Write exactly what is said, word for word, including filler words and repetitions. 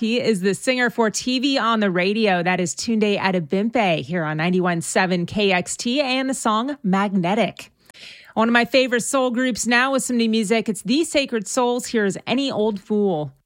He is the singer for T V on the Radio. That is Tunde Adebimpe here on ninety-one point seven K X T and the song Magnetic. One of my favorite soul groups now with some new music. It's The Sacred Souls. Here's Any Old Fool.